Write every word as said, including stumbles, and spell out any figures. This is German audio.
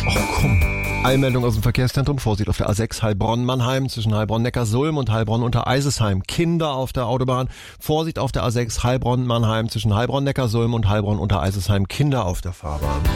Och komm. Eilmeldung aus dem Verkehrszentrum. Vorsicht auf der A sechs Heilbronn-Mannheim zwischen Heilbronn-Neckarsulm und Heilbronn-Untereisesheim. Kinder auf der Autobahn. Vorsicht auf der A sechs Heilbronn-Mannheim zwischen Heilbronn-Neckarsulm und Heilbronn-Untereisesheim. Kinder auf der Fahrbahn.